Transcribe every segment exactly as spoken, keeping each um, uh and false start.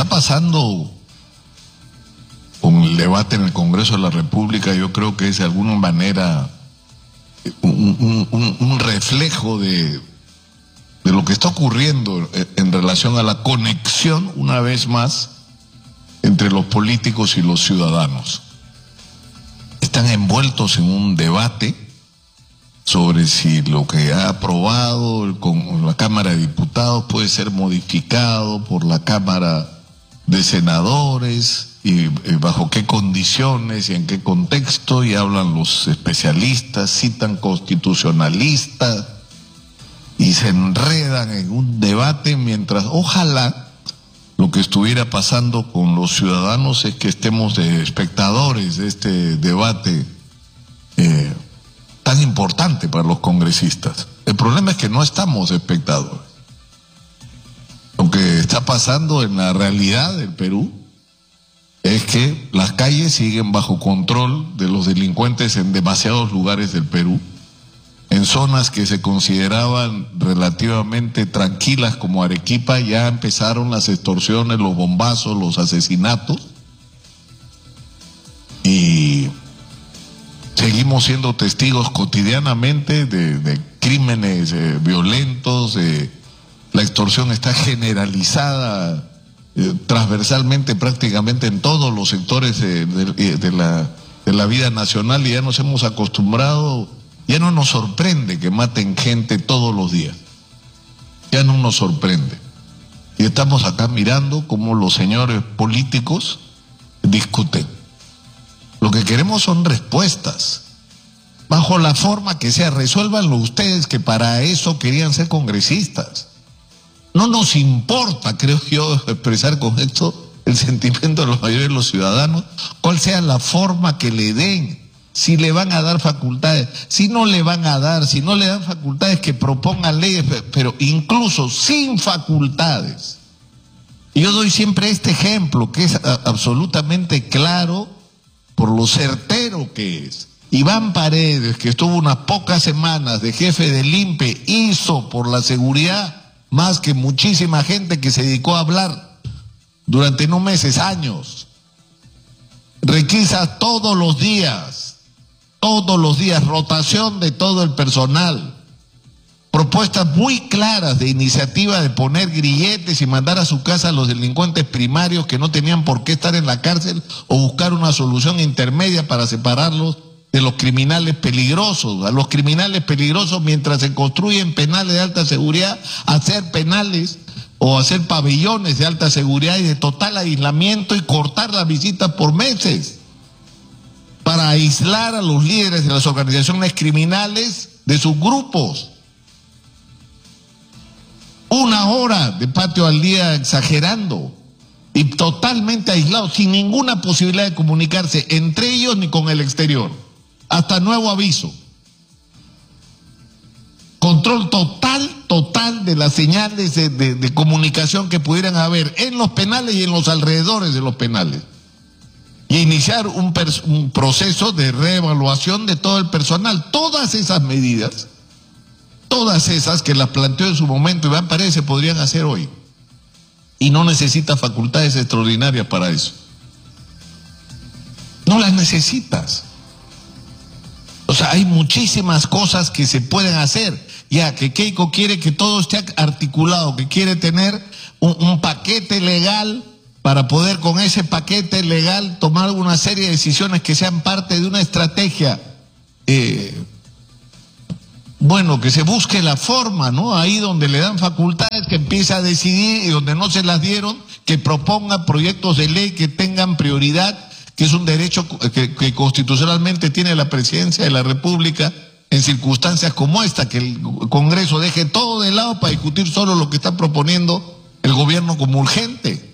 está pasando con el debate en el Congreso de la República, yo creo que es de alguna manera un, un, un reflejo de, de lo que está ocurriendo en relación a la conexión, una vez más, entre los políticos y los ciudadanos. Están envueltos en un debate sobre si lo que ha aprobado el, con la Cámara de Diputados puede ser modificado por la Cámara de Senadores y, y bajo qué condiciones y en qué contexto, y hablan los especialistas, citan constitucionalistas y se enredan en un debate, mientras ojalá lo que estuviera pasando con los ciudadanos es que estemos de espectadores de este debate eh, tan importante para los congresistas. El problema es que no estamos de espectadores. Lo que está pasando en la realidad del Perú es que las calles siguen bajo control de los delincuentes en demasiados lugares del Perú. En zonas que se consideraban relativamente tranquilas como Arequipa ya empezaron las extorsiones, los bombazos, los asesinatos, y seguimos siendo testigos cotidianamente de, de crímenes eh, violentos. Eh, la extorsión está generalizada eh, transversalmente prácticamente en todos los sectores eh, de, de, la, de la vida nacional, y ya nos hemos acostumbrado. Ya no nos sorprende que maten gente todos los días. Ya no nos sorprende. Y estamos acá mirando cómo los señores políticos discuten. Lo que queremos son respuestas. Bajo la forma que sea, resuélvanlo ustedes, que para eso querían ser congresistas. No nos importa, creo yo, expresar con esto el sentimiento de la mayoría de los ciudadanos, cuál sea la forma que le den. Si le van a dar facultades, si no le van a dar, si no le dan facultades, que propongan leyes, pero incluso sin facultades. Y yo doy siempre este ejemplo, que es absolutamente claro por lo certero que es. Iván Paredes, que estuvo unas pocas semanas de jefe del I N P E, hizo por la seguridad más que muchísima gente que se dedicó a hablar durante no meses, años. Requisas todos los días. Todos los días, rotación de todo el personal, propuestas muy claras de iniciativa de poner grilletes y mandar a su casa a los delincuentes primarios que no tenían por qué estar en la cárcel, o buscar una solución intermedia para separarlos de los criminales peligrosos. A los criminales peligrosos, mientras se construyen penales de alta seguridad, hacer penales o hacer pabellones de alta seguridad y de total aislamiento, y cortar las visitas por meses, para aislar a los líderes de las organizaciones criminales de sus grupos. Una hora de patio al día exagerando, y totalmente aislados, sin ninguna posibilidad de comunicarse entre ellos ni con el exterior, hasta nuevo aviso. Control total, total de las señales de, de, de comunicación que pudieran haber en los penales y en los alrededores de los penales. Y iniciar un, un proceso de reevaluación de todo el personal. Todas esas medidas, todas esas que las planteó en su momento Iván Paredes, se podrían hacer hoy. Y no necesitas facultades extraordinarias para eso. No las necesitas. O sea, hay muchísimas cosas que se pueden hacer. Ya que Keiko quiere que todo esté articulado, que quiere tener un, un paquete legal, para poder con ese paquete legal tomar una serie de decisiones que sean parte de una estrategia. Eh, bueno, que se busque la forma, ¿no? Ahí donde le dan facultades, que empiece a decidir, y donde no se las dieron, que proponga proyectos de ley que tengan prioridad, que es un derecho que, que constitucionalmente tiene la Presidencia de la República en circunstancias como esta, que el Congreso deje todo de lado para discutir solo lo que está proponiendo el gobierno como urgente.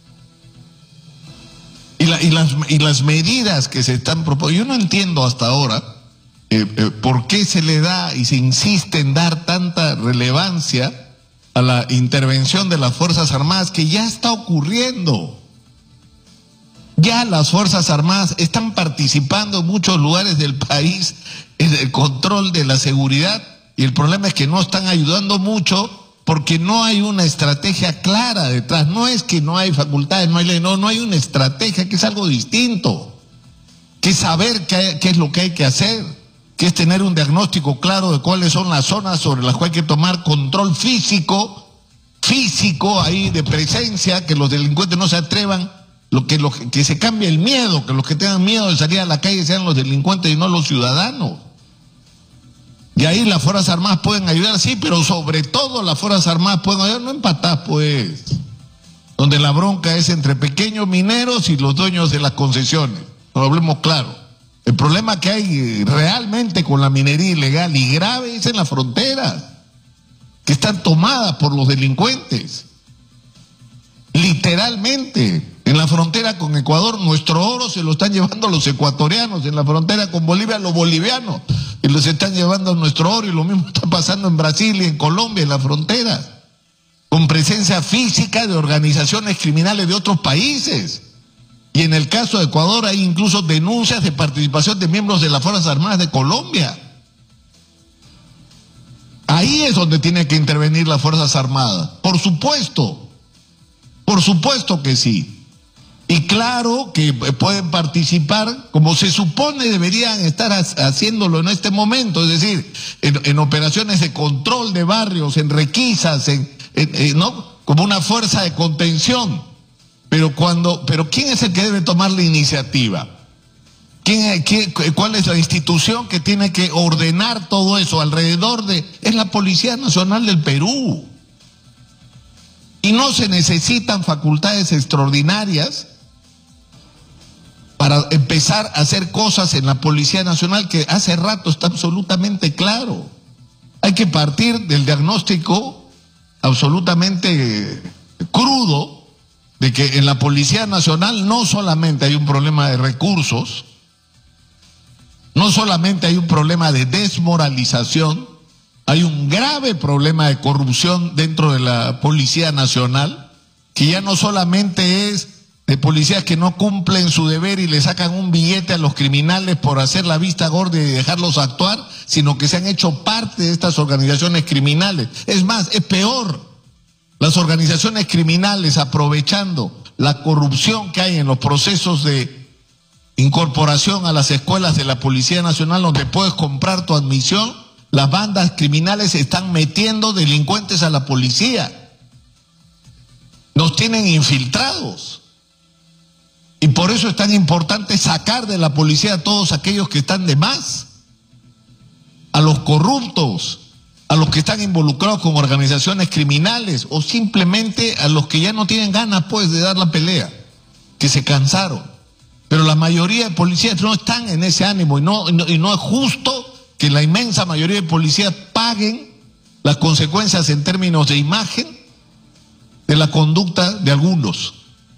Y, la, y, las, y las medidas que se están proponiendo, yo no entiendo hasta ahora eh, eh, por qué se le da y se insiste en dar tanta relevancia a la intervención de las Fuerzas Armadas, que ya está ocurriendo. Ya las Fuerzas Armadas están participando en muchos lugares del país en el control de la seguridad, y el problema es que no están ayudando mucho porque no hay una estrategia clara detrás. No es que no hay facultades, no hay ley, no, no hay una estrategia, que es algo distinto, que es saber qué, qué es lo que hay que hacer, que es tener un diagnóstico claro de cuáles son las zonas sobre las cuales hay que tomar control físico, físico ahí de presencia, que los delincuentes no se atrevan, lo que, lo, que se cambie el miedo, que los que tengan miedo de salir a la calle sean los delincuentes y no los ciudadanos. Y ahí las Fuerzas Armadas pueden ayudar, sí, pero sobre todo las Fuerzas Armadas pueden ayudar, no empatar, pues, donde la bronca es entre pequeños mineros y los dueños de las concesiones. No hablemos claro. El problema que hay realmente con la minería ilegal y grave es en las fronteras, que están tomadas por los delincuentes. Literalmente, en la frontera con Ecuador, nuestro oro se lo están llevando los ecuatorianos, en la frontera con Bolivia, los bolivianos, y los están llevando nuestro oro, y lo mismo está pasando en Brasil y en Colombia, en la frontera, con presencia física de organizaciones criminales de otros países. Y en el caso de Ecuador hay incluso denuncias de participación de miembros de las Fuerzas Armadas de Colombia. Ahí es donde tienen que intervenir las Fuerzas Armadas, por supuesto. Por supuesto que sí. Y claro que pueden participar, como se supone deberían estar haciéndolo en este momento, es decir, en, en operaciones de control de barrios, en requisas, en, en, en, ¿no? Como una fuerza de contención. Pero cuando, pero ¿quién es el que debe tomar la iniciativa? ¿Quién, quién, ¿Cuál es la institución que tiene que ordenar todo eso alrededor de? Es la Policía Nacional del Perú. Y no se necesitan facultades extraordinarias para empezar a hacer cosas en la Policía Nacional, que hace rato está absolutamente claro. Hay que partir del diagnóstico absolutamente crudo de que en la Policía Nacional no solamente hay un problema de recursos, no solamente hay un problema de desmoralización, hay un grave problema de corrupción dentro de la Policía Nacional, que ya no solamente es de policías que no cumplen su deber y le sacan un billete a los criminales por hacer la vista gorda y dejarlos actuar, sino que se han hecho parte de estas organizaciones criminales. Es más, es peor. Las organizaciones criminales, aprovechando la corrupción que hay en los procesos de incorporación a las escuelas de la Policía Nacional, donde puedes comprar tu admisión, las bandas criminales están metiendo delincuentes a la policía. Nos tienen infiltrados. Y por eso es tan importante sacar de la policía a todos aquellos que están de más, a los corruptos, a los que están involucrados con organizaciones criminales, o simplemente a los que ya no tienen ganas pues de dar la pelea, que se cansaron. Pero la mayoría de policías no están en ese ánimo, y no, y no, y no es justo que la inmensa mayoría de policías paguen las consecuencias en términos de imagen de la conducta de algunos.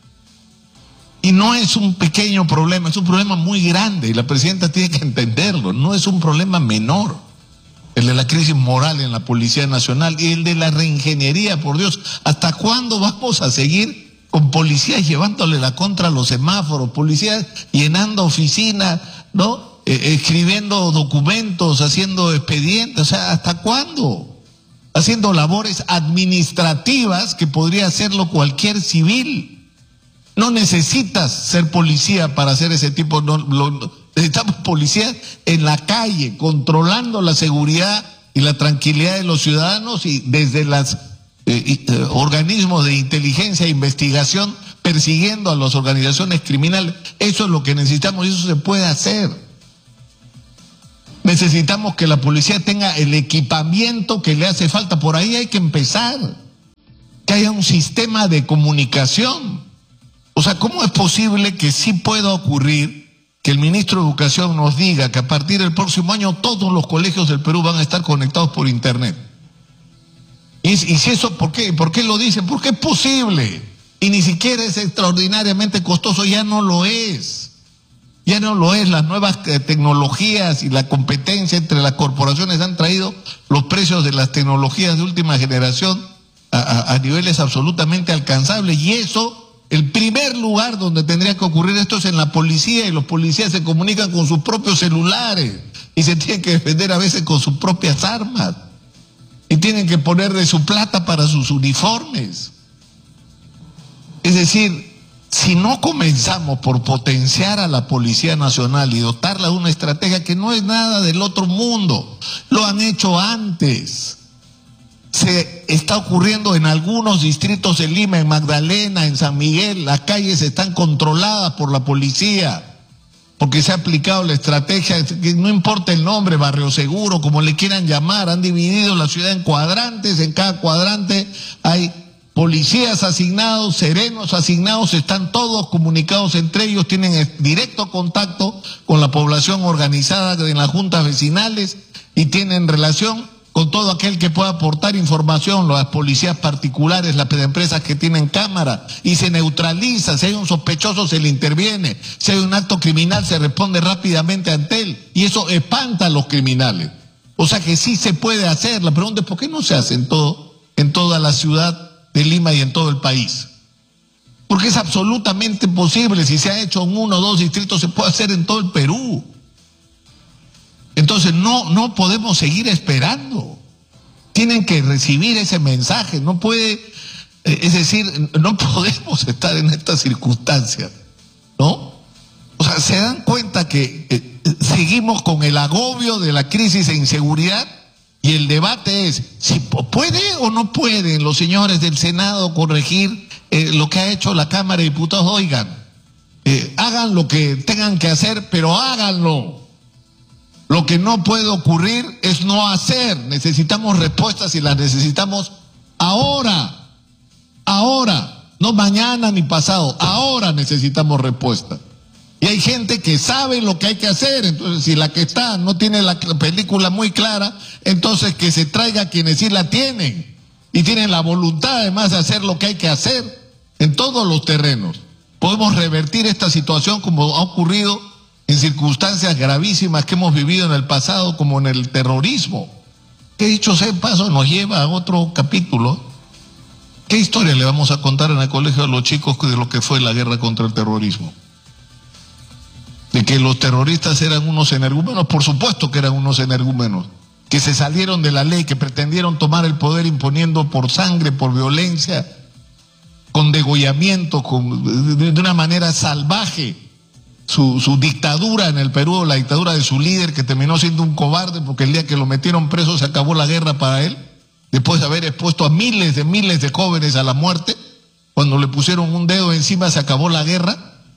Y no es un pequeño problema, es un problema muy grande, y la presidenta tiene que entenderlo. No es un problema menor el de la crisis moral en la Policía Nacional y el de la reingeniería, por Dios. ¿Hasta cuándo vamos a seguir con policías llevándole la contra a los semáforos, policías llenando oficinas, ¿no? Eh, escribiendo documentos, haciendo expedientes? O sea, ¿hasta cuándo? Haciendo labores administrativas que podría hacerlo cualquier civil. No necesitas ser policía para hacer ese tipo, no, lo, necesitamos policías en la calle, controlando la seguridad y la tranquilidad de los ciudadanos, y desde los eh, eh, organismos de inteligencia e investigación persiguiendo a las organizaciones criminales. Eso es lo que necesitamos, y eso se puede hacer. Necesitamos que la policía tenga el equipamiento que le hace falta. Por ahí hay que empezar. Que haya un sistema de comunicación. O sea, ¿cómo es posible que sí pueda ocurrir que el ministro de Educación nos diga que a partir del próximo año todos los colegios del Perú van a estar conectados por Internet? Y, y si eso, ¿por qué? ¿Por qué lo dicen? Porque es posible. Y ni siquiera es extraordinariamente costoso, ya no lo es. Ya no lo es. Las nuevas tecnologías y la competencia entre las corporaciones han traído los precios de las tecnologías de última generación a, a, a niveles absolutamente alcanzables. Y eso, el primer lugar donde tendría que ocurrir esto es en la policía, y los policías se comunican con sus propios celulares y se tienen que defender a veces con sus propias armas. y tienen que poner de su plata para sus uniformes. Es decir, si no comenzamos por potenciar a la Policía Nacional y dotarla de una estrategia que no es nada del otro mundo, lo han hecho antes. Se está ocurriendo en algunos distritos de Lima, en Magdalena, en San Miguel, las calles están controladas por la policía, porque se ha aplicado la estrategia, que no importa el nombre, barrio seguro, como le quieran llamar, han dividido la ciudad en cuadrantes, en cada cuadrante hay policías asignados, serenos asignados, están todos comunicados entre ellos, tienen directo contacto con la población organizada en las juntas vecinales y tienen relación con todo aquel que pueda aportar información, las policías particulares, las empresas que tienen cámara, y se neutraliza. Si hay un sospechoso se le interviene, si hay un acto criminal se responde rápidamente ante él, y eso espanta a los criminales. O sea que sí se puede hacer. La pregunta es ¿por qué no se hace en todo, en toda la ciudad de Lima y en todo el país? Porque es absolutamente posible. Si se ha hecho en uno o dos distritos, se puede hacer en todo el Perú. Entonces no, no podemos seguir esperando. Tienen que recibir ese mensaje. No puede, eh, es decir, no podemos estar en estas circunstancias, ¿no? O sea, se dan cuenta que eh, seguimos con el agobio de la crisis e inseguridad, y el debate es si puede o no pueden los señores del Senado corregir eh, lo que ha hecho la Cámara de Diputados. Oigan, eh, hagan lo que tengan que hacer, pero háganlo. Lo que no puede ocurrir es no hacer. Necesitamos respuestas y las necesitamos ahora. Ahora. No mañana ni pasado. Ahora necesitamos respuestas. Y hay gente que sabe lo que hay que hacer. Entonces, si la que está no tiene la película muy clara, entonces que se traiga a quienes sí la tienen. Y tienen la voluntad además de hacer lo que hay que hacer en todos los terrenos. Podemos revertir esta situación como ha ocurrido en circunstancias gravísimas que hemos vivido en el pasado, como en el terrorismo. Que dicho sea de paso, nos lleva a otro capítulo. ¿Qué historia le vamos a contar en el colegio a los chicos de lo que fue la guerra contra el terrorismo? De que los terroristas eran unos energúmenos, por supuesto que eran unos energúmenos, que se salieron de la ley, que pretendieron tomar el poder imponiendo por sangre, por violencia, con degollamiento, con, de, de una manera salvaje, Su, su dictadura en el Perú, la dictadura de su líder, que terminó siendo un cobarde porque el día que lo metieron preso se acabó la guerra para él, después de haber expuesto a miles de miles de jóvenes a la muerte. Cuando le pusieron un dedo encima se acabó la guerra.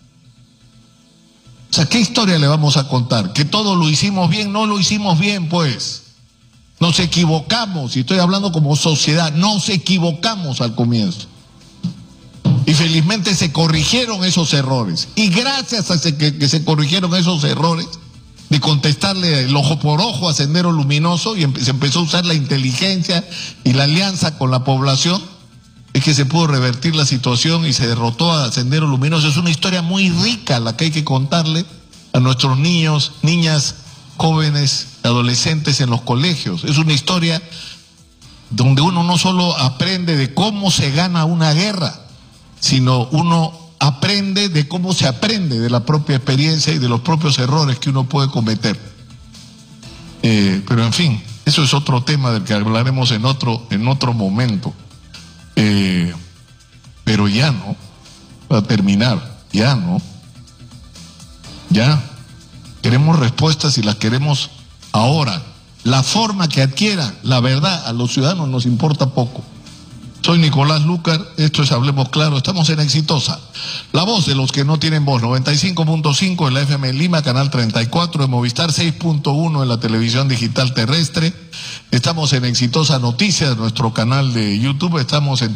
O sea, ¿qué historia le vamos a contar? ¿Que todo lo hicimos bien? No lo hicimos bien, pues. Nos equivocamos, y estoy hablando como sociedad, nos equivocamos al comienzo. Y felizmente se corrigieron esos errores. Y gracias a que, que se corrigieron esos errores, de contestarle el ojo por ojo a Sendero Luminoso, y se empezó a usar la inteligencia y la alianza con la población, es que se pudo revertir la situación y se derrotó a Sendero Luminoso. Es una historia muy rica la que hay que contarle a nuestros niños, niñas, jóvenes, adolescentes en los colegios. Es una historia donde uno no solo aprende de cómo se gana una guerra, sino uno aprende de cómo se aprende de la propia experiencia y de los propios errores que uno puede cometer. Eh, pero en fin, eso es otro tema del que hablaremos en otro, en otro momento. Eh, pero ya no, para terminar, ya no, ya queremos respuestas y las queremos ahora. La forma que adquiera la verdad a los ciudadanos nos importa poco. Soy Nicolás Lucar, esto es Hablemos Claro, estamos en Exitosa, la voz de los que no tienen voz, noventa y cinco punto cinco en la F M en Lima, canal treinta y cuatro, en Movistar seis punto uno en la televisión digital terrestre, estamos en Exitosa Noticias, nuestro canal de YouTube, estamos en